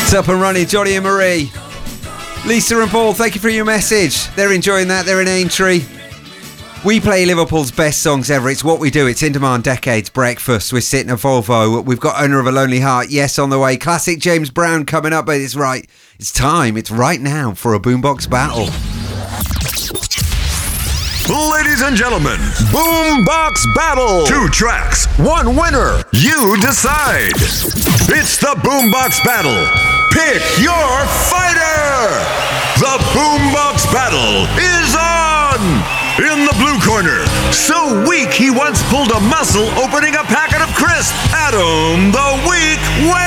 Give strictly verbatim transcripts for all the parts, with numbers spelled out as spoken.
It's up and running, Johnny and Marie. Lisa and Paul, thank you for your message. They're enjoying that. They're in Aintree. We play Liverpool's best songs ever. It's what we do. It's In Demand Decades Breakfast. We're sitting at Volvo. We've got Owner of a Lonely Heart, yes, on the way. Classic James Brown coming up, but it's right. It's time. It's right now for a Boombox Battle. Ladies and gentlemen, Boombox Battle. Two tracks, one winner. You decide. It's the Boombox Battle. Pick your fighter. The Boombox Battle is on. In the blue corner, so weak he once pulled a muscle opening a packet of crisps. Adam the Weak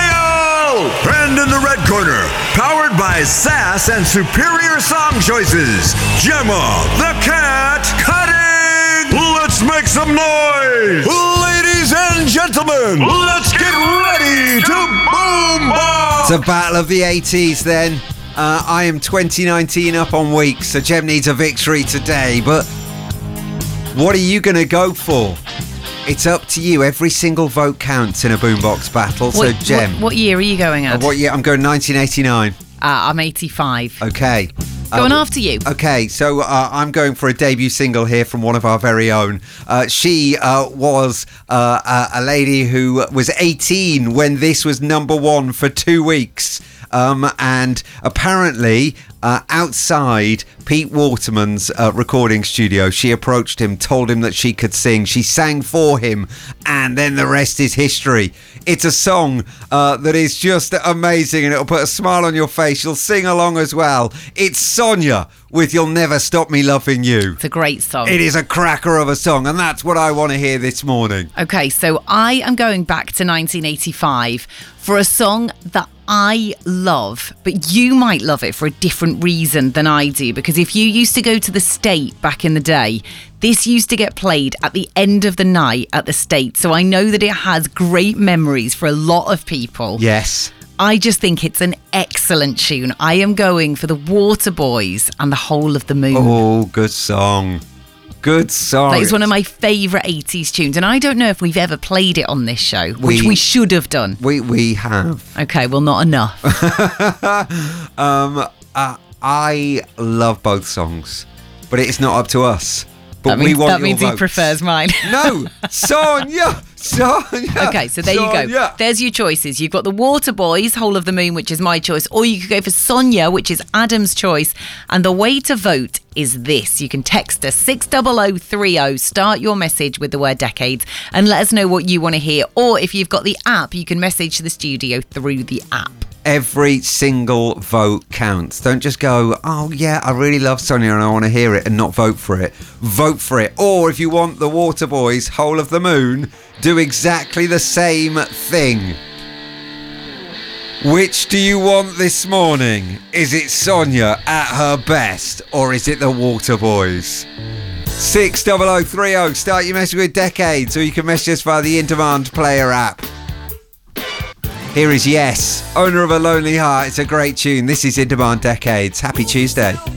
Whale. And in the red corner, powered by sass and superior song choices, Gemma the Cat Cutting. Let's make some noise. Ladies and gentlemen, let's get ready to boombox. It's a battle of the eighties then. Uh, I am twenty nineteen up on weeks, so Gem needs a victory today, but what are you going to go for? It's up to you. Every single vote counts in a Boombox Battle. What, so, Gem. What, what year are you going at? Uh, what year? I'm going nineteen eighty-nine. Uh, I'm eighty-five. Okay. Going uh, after you. Okay, so uh, I'm going for a debut single here from one of our very own. Uh, she uh, was uh, a, a lady who was eighteen when this was number one for two weeks. Um, and apparently, uh, outside Pete Waterman's uh, recording studio, she approached him, told him that she could sing. She sang for him, and then the rest is history. It's a song uh, that is just amazing, and it'll put a smile on your face. You'll sing along as well. It's Sonia with You'll Never Stop Me Loving You. It's a great song. It is a cracker of a song, and that's what I want to hear this morning. Okay, so I am going back to nineteen eighty-five for a song that I love, but you might love it for a different reason than I do, because if you used to go to the State back in the day, this used to get played at the end of the night at the State, so I know that it has great memories for a lot of people. Yes. I just think it's an excellent tune. I am going for the Waterboys and The Whole of the Moon. Oh, good song. Good song. That is one of my favourite eighties tunes, and I don't know if we've ever played it on this show, which we, we should have done. We we have. Okay, well, not enough. um, uh, I love both songs, but it's not up to us. But that means, we want that your means votes. he prefers mine. No, Sonia, Sonia. Okay, so there Sonia. you go. There's your choices. You've got the Waterboys, Whole of the Moon, which is my choice, or you could go for Sonia, which is Adam's choice. And the way to vote is this. You can text us six double oh three oh, start your message with the word decades, and let us know what you want to hear. Or if you've got the app, you can message the studio through the app. Every single vote counts. Don't just go, oh yeah, I really love Sonia and I want to hear it, and not vote for it. Vote for it. Or if you want the Waterboys, Whole of the Moon, do exactly the same thing. Which do you want this morning? Is it Sonia at her best, or is it the Waterboys? six double oh three oh, start your message with decades, or you can message us via the In Demand Player app. Here is Yes, Owner of a Lonely Heart. It's a great tune. This is In Demand Decades. Happy Tuesday.